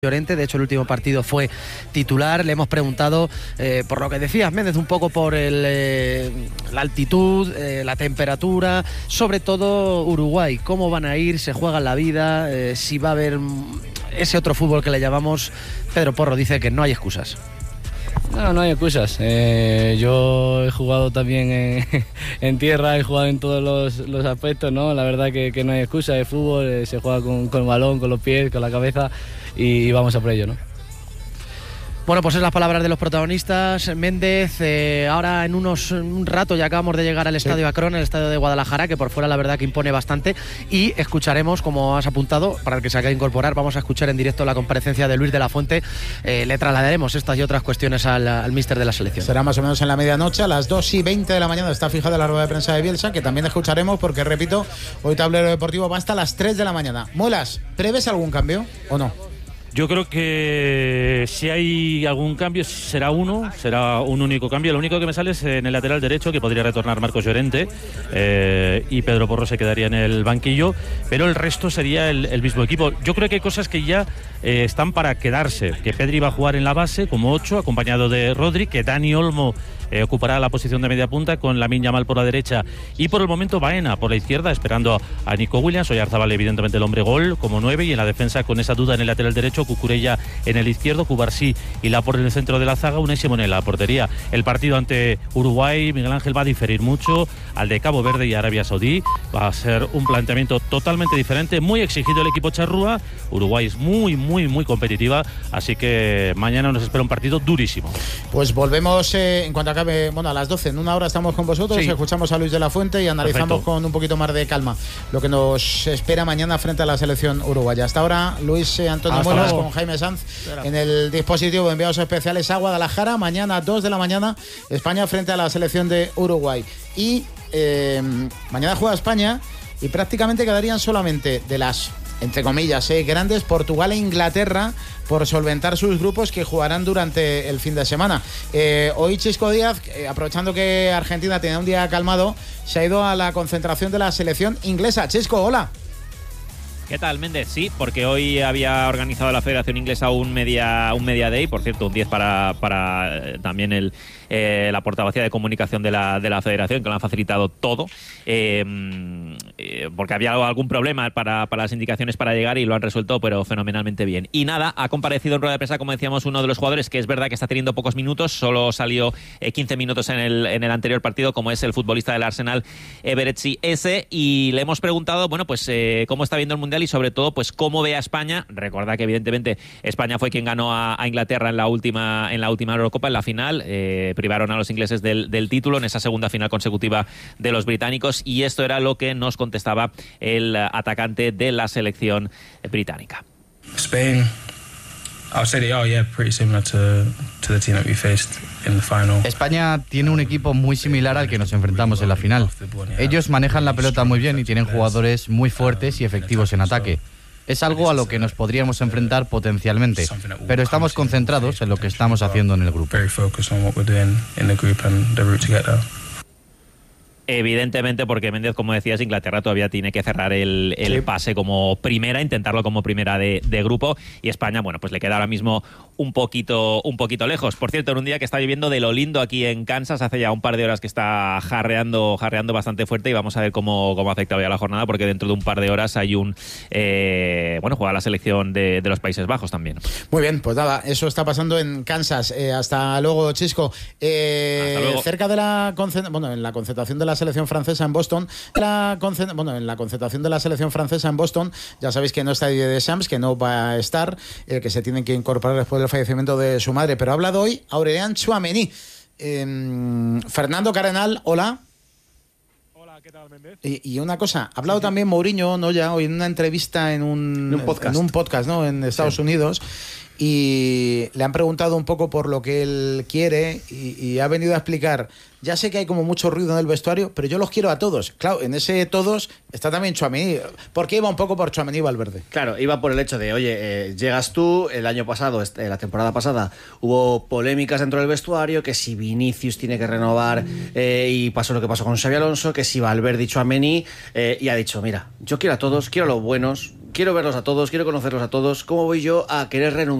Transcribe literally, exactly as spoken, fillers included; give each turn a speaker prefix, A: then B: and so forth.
A: Llorente, de hecho el último partido fue titular. Le hemos preguntado eh, por lo que decías, Méndez, un poco por el, eh, la altitud, eh, la temperatura, sobre todo Uruguay, cómo van a ir, se juegan la vida, eh, si va a haber ese otro fútbol que le llamamos. Pedro Porro dice que no hay excusas.
B: No, no hay excusas. Eh, yo he jugado también en, en tierra, he jugado en todos los, los aspectos, ¿no? La verdad que, que no hay excusa. El fútbol eh, se juega con, con el balón, con los pies, con la cabeza y, y vamos a por ello, ¿no?
A: Bueno, pues es las palabras de los protagonistas. Méndez, eh, ahora en unos un rato ya acabamos de llegar al Estadio sí. Akron, el Estadio de Guadalajara, que por fuera la verdad que impone bastante, y escucharemos, como has apuntado, para el que se acabe de incorporar, vamos a escuchar en directo la comparecencia de Luis de la Fuente. Eh, le trasladaremos estas y otras cuestiones al, al míster de la selección.
C: Será más o menos en la medianoche, a las dos y veinte de la mañana está fijada la rueda de prensa de Bielsa, que también escucharemos porque, repito, hoy Tablero Deportivo va hasta las tres de la mañana. Muelas, ¿prevés algún cambio o no?
D: Yo creo que si hay algún cambio será uno, será un único cambio. Lo único que me sale es en el lateral derecho, que podría retornar Marcos Llorente eh, y Pedro Porro se quedaría en el banquillo, pero el resto sería el, el mismo equipo. Yo creo que hay cosas que ya eh, están para quedarse, que Pedri va a jugar en la base como ocho, acompañado de Rodri, que Dani Olmo eh, ocupará la posición de media punta con Lamine Yamal por la derecha y por el momento Baena por la izquierda, esperando a Nico Williams. Oyarzabal evidentemente el hombre gol como nueve, y en la defensa con esa duda en el lateral derecho, Cucurella en el izquierdo, Cubarsí y Laporte en el centro de la zaga, Unai Simón en la portería. El partido ante Uruguay, Miguel Ángel, va a diferir mucho al de Cabo Verde y Arabia Saudí. Va a ser un planteamiento totalmente diferente, muy exigido el equipo charrúa. Uruguay es muy, muy, muy competitiva, así que mañana nos espera un partido durísimo.
C: Pues volvemos eh, en cuanto acabe, bueno, a las doce, en una hora estamos con vosotros, sí. Escuchamos a Luis de la Fuente y analizamos Perfecto. Con un poquito más de calma lo que nos espera mañana frente a la selección uruguaya. Hasta ahora, Luis eh, Antonio Muelas con Jaime Sanz en el dispositivo de enviados especiales a Guadalajara. Mañana a dos de la mañana, España frente a la selección de Uruguay. Y eh, mañana juega España y prácticamente quedarían solamente de las, entre comillas, eh, grandes, Portugal e Inglaterra, por solventar sus grupos, que jugarán durante el fin de semana. Eh, hoy Chisco Díaz, eh, aprovechando que Argentina tenía un día calmado, se ha ido a la concentración de la selección inglesa. Chisco, hola.
E: ¿Qué tal, Méndez? Sí, porque hoy había organizado la Federación Inglesa un media, un media day, por cierto, un diez para, para eh, también el, eh, la portavocía de comunicación de la, de la Federación, que lo han facilitado todo, eh, eh, porque había algún problema para, para las indicaciones para llegar y lo han resuelto, pero fenomenalmente bien. Y nada, ha comparecido en rueda de prensa, como decíamos, uno de los jugadores que es verdad que está teniendo pocos minutos, solo salió eh, quince minutos en el, en el anterior partido, como es el futbolista del Arsenal, Eberechi ese, y le hemos preguntado, bueno, pues eh, cómo está viendo el Mundial y sobre todo pues cómo ve a España. Recordad que evidentemente España fue quien ganó a, a Inglaterra en la última en la última Eurocopa, en la final, eh, privaron a los ingleses del, del título en esa segunda final consecutiva de los británicos, y esto era lo que nos contestaba el atacante de la selección británica.
F: Spain, I would say they are, yeah, pretty similar to, to the team that we faced in the final.
G: España tiene un equipo muy similar al que nos enfrentamos en la final. Ellos manejan la pelota muy bien y tienen jugadores muy fuertes y efectivos en ataque. Es algo a lo que nos podríamos enfrentar potencialmente, pero estamos concentrados en lo que estamos haciendo en el grupo.
E: Evidentemente, porque Méndez, como decías, Inglaterra todavía tiene que cerrar el, el sí. pase como primera, intentarlo como primera de, de grupo, y España, bueno, pues le queda ahora mismo un poquito, un poquito lejos. Por cierto, en un día que está lloviendo de lo lindo aquí en Kansas, hace ya un par de horas que está jarreando, jarreando bastante fuerte, y vamos a ver cómo, cómo ha afectado ya la jornada, porque dentro de un par de horas hay un, eh, bueno, juega la selección de, de los Países Bajos también.
C: Muy bien, pues nada, eso está pasando en Kansas. Eh, hasta luego, Chisco. Eh, hasta luego. Cerca de la, bueno, en la concentración de la selección francesa en Boston, la bueno, en la concentración de la selección francesa en Boston, ya sabéis que no está Didier Deschamps, que no va a estar, eh, que se tienen que incorporar después del fallecimiento de su madre, pero ha hablado hoy Aurélien Tchouaméni. Eh, Fernando Cardenal, hola.
H: Hola, ¿qué tal, Méndez?
C: Y, y una cosa, ha hablado sí, también Mourinho, ¿no? Ya hoy en una entrevista en un,
H: en un podcast,
C: en un podcast, ¿no? En Estados sí. Unidos. Y le han preguntado un poco por lo que él quiere y, y ha venido a explicar, ya sé que hay como mucho ruido en el vestuario, pero yo los quiero a todos. Claro, en ese todos está también Tchouaméni. ¿Por qué iba un poco por Tchouaméni y Valverde?
I: Claro, iba por el hecho de, oye, eh, llegas tú, el año pasado, este, la temporada pasada, hubo polémicas dentro del vestuario, que si Vinicius tiene que renovar eh, y pasó lo que pasó con Xabi Alonso, que si Valverde y Tchouaméni, eh, y ha dicho, mira, yo quiero a todos, quiero a los buenos, quiero verlos a todos, quiero conocerlos a todos. ¿Cómo voy yo a querer renunciar